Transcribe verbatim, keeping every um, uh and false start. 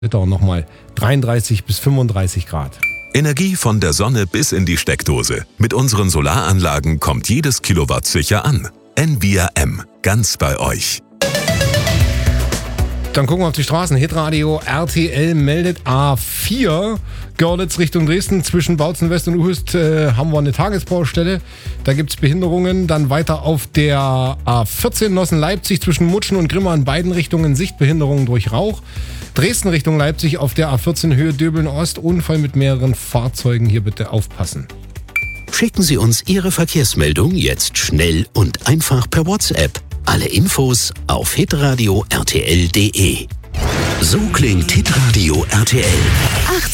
Liter nochmal dreiunddreißig bis fünfunddreißig Grad. Energie von der Sonne bis in die Steckdose. Mit unseren Solaranlagen kommt jedes Kilowatt sicher an. N V R M, ganz bei euch. Dann gucken wir auf die Straßen. Hitradio R T L meldet A vier, Görlitz Richtung Dresden. Zwischen Bautzen West und Uhüst äh, haben wir eine Tagesbaustelle. Da gibt es Behinderungen. Dann weiter auf der A vierzehn Nossen-Leipzig zwischen Mutschen und Grimma in beiden Richtungen Sichtbehinderungen durch Rauch. Dresden Richtung Leipzig auf der A vierzehn Höhe Döbeln Ost. Unfall mit mehreren Fahrzeugen. Hier bitte aufpassen. Schicken Sie uns Ihre Verkehrsmeldung jetzt schnell und einfach per WhatsApp. Alle Infos auf hitradio R T L punkt de. So klingt Hitradio R T L.